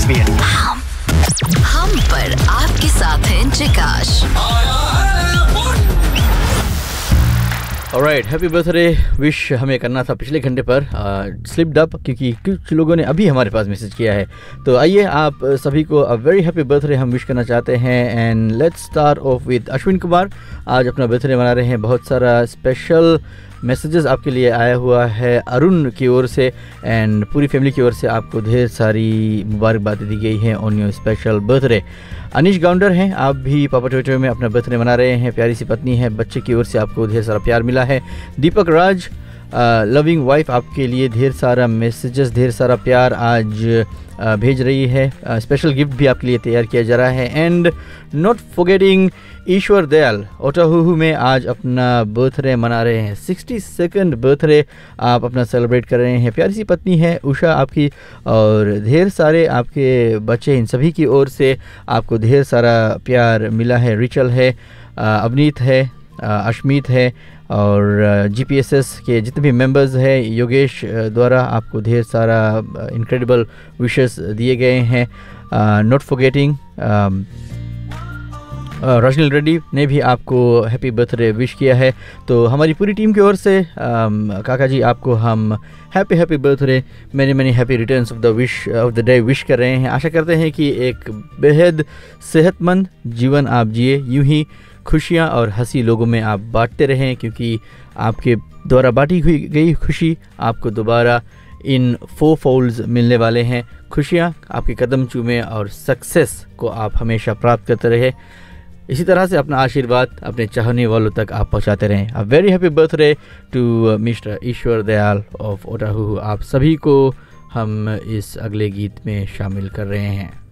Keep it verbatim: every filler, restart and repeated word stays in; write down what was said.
Atmosphere. हम हम पर आपके साथ हैं जिकाश। ऑलराइट, हैप्पी बर्थडे विश हमें करना था पिछले घंटे पर, स्लिप्ड अप क्योंकि कुछ लोगों ने अभी हमारे पास मैसेज किया है। तो आइए आप सभी को अ वेरी हैप्पी बर्थडे हम विश करना चाहते हैं। And let's start of with Ashwin Kumar, आज अपना बर्थडे मना रहे हैं। बहुत सारा स्पेशल मैसेजेस आपके लिए आया हुआ है अरुण की ओर से, एंड पूरी फैमिली की ओर से आपको ढेर सारी मुबारकबादें दी गई हैं ऑन योर स्पेशल बर्थडे। अनिश गाउंडर हैं, आप भी पापा टोयोटो में अपना बर्थडे मना रहे हैं। प्यारी सी पत्नी है, बच्चे की ओर से आपको ढेर सारा प्यार मिला है। दीपक राज, लविंग वाइफ, आपके लिए ढेर सारा मैसेजेस, ढेर सारा प्यार आज आ, भेज रही है। स्पेशल गिफ्ट भी आपके लिए तैयार किया जा रहा है। एंड नॉट फॉरगेटिंग ईश्वर दयाल ओटाहू में आज अपना बर्थडे मना रहे हैं। सिक्सटी सेकेंड बर्थडे आप अपना सेलिब्रेट कर रहे हैं। प्यारी सी पत्नी है उषा आपकी, और ढेर सारे आपके बच्चे, इन सभी की ओर से आपको ढेर सारा प्यार मिला है। रिचल है, अवनीत है, अश्मीत है, और जीपीएसएस के जितने भी मेंबर्स हैं, योगेश द्वारा आपको ढेर सारा इनक्रेडिबल विशेस दिए गए हैं। नॉट फॉरगेटिंग रजनील रेड्डी ने भी आपको हैप्पी बर्थडे विश किया है। तो हमारी पूरी टीम की ओर से um, काका जी आपको हम happy happy birthday, many many happy returns of the wish of the day wish कर रहे हैं। आशा करते हैं कि एक बेहद सेहतमंद जीवन आप जिए, यूं ही खुशियाँ और हंसी लोगों में आप बांटते रहें, क्योंकि आपके द्वारा बांटी हुई गई खुशी आपको दोबारा इन फोर फोल्ड्स मिलने वाले हैं। खुशियाँ आपके कदम चूमे और सक्सेस को आप हमेशा प्राप्त करते रहे। इसी तरह से अपना आशीर्वाद अपने चाहने वालों तक आप पहुंचाते रहें। A very happy birthday to mister Ishwar Dayal of ओटाहू। आप सभी को हम इस अगले गीत में शामिल कर रहे हैं।